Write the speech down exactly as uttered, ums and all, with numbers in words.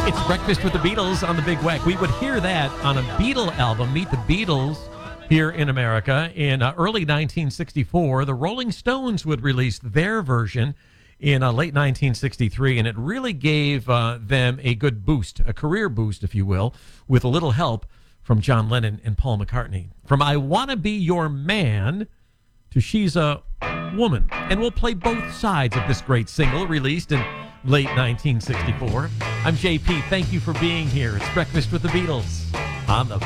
It's Breakfast with the Beatles on the Big Weck. We would hear that on a Beatle album, Meet the Beatles, here in America. In uh, early nineteen sixty-four, the Rolling Stones would release their version in uh, late nineteen sixty-three, and it really gave uh, them a good boost, a career boost, if you will, with a little help from John Lennon and Paul McCartney. From I Wanna Be Your Man to She's a Woman. And we'll play both sides of this great single released in late nineteen sixty-four. I'm J P. Thank you for being here. It's Breakfast with the Beatles on the